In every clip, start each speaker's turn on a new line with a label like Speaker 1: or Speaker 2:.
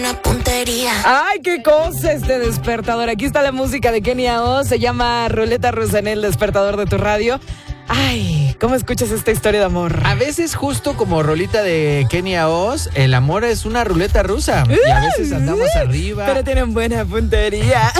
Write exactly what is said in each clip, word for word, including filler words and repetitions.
Speaker 1: Una puntería.
Speaker 2: Ay, qué cosa este despertador. Aquí está la música de Kenia Oz. Se llama Ruleta Rusa en el despertador de tu radio. Ay, ¿cómo escuchas esta historia de amor?
Speaker 3: A veces, justo como rolita de Kenia Oz, el amor es una ruleta rusa. Y a veces andamos arriba.
Speaker 2: Pero tienen buena puntería.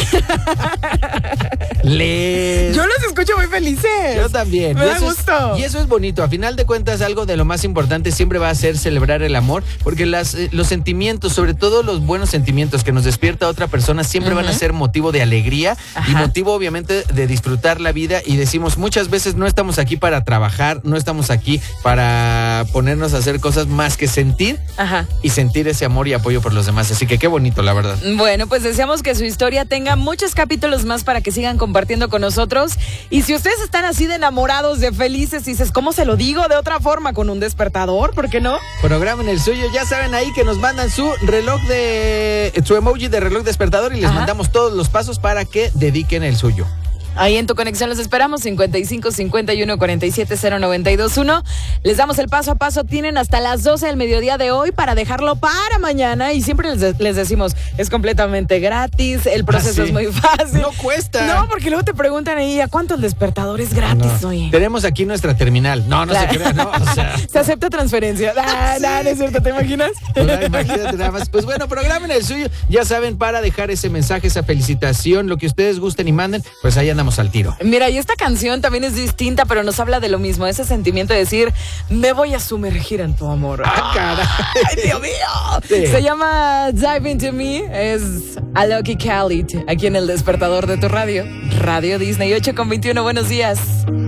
Speaker 3: Les...
Speaker 2: Yo los escucho muy felices.
Speaker 3: Yo también.
Speaker 2: Me
Speaker 3: y
Speaker 2: da
Speaker 3: eso
Speaker 2: gusto.
Speaker 3: Es, y eso es bonito. A final de cuentas, algo de lo más importante siempre va a ser celebrar el amor, porque las, eh, los sentimientos, sobre todo los buenos sentimientos que nos despierta otra persona, siempre uh-huh. van a ser motivo de alegría. Ajá. Y motivo, obviamente, de disfrutar la vida. Y decimos, muchas veces no estamos aquí para trabajar, no estamos aquí para ponernos a hacer cosas más que sentir. Ajá. Y sentir ese amor y apoyo por los demás. Así que qué bonito, la verdad.
Speaker 2: Bueno, pues deseamos que su historia tenga muchos capítulos más para que sigan compartiendo con nosotros. Y si ustedes están así de enamorados, de felices, dices, ¿cómo se lo digo? De otra forma, con un despertador, ¿por qué no?
Speaker 3: Programen el suyo, ya saben ahí que nos mandan su reloj de, su emoji de reloj despertador y les Ajá. mandamos todos los pasos para que dediquen el suyo.
Speaker 2: Ahí en tu conexión los esperamos, cincuenta y cinco, cincuenta y uno, cuarenta y siete, cero noventa y dos uno. Les damos el paso a paso, tienen hasta las doce del mediodía de hoy para dejarlo para mañana. Y siempre les, de- les decimos, es completamente gratis, el proceso ah, sí. es muy fácil.
Speaker 3: No cuesta.
Speaker 2: No, porque luego te preguntan ahí, ¿a cuánto el despertador es gratis
Speaker 3: no.
Speaker 2: hoy?
Speaker 3: Tenemos aquí nuestra terminal. No, no claro. se crea, ¿no? O sea.
Speaker 2: Se acepta transferencia. Ah, sí. No, no es cierto, ¿te imaginas?
Speaker 3: No, imagínate nada más. Pues bueno, programen el suyo, ya saben, para dejar ese mensaje, esa felicitación, lo que ustedes gusten y manden, pues ahí andamos al tiro.
Speaker 2: Mira, y esta canción también es distinta, pero nos habla de lo mismo, ese sentimiento de decir, me voy a sumergir en tu amor.
Speaker 3: ¡Ah, caray!
Speaker 2: ¡Ay, Dios mío! Sí. Se llama Dive Into Me, es Alok y Khalid, aquí en el despertador de tu radio, Radio Disney, ocho con veintiuno, buenos días.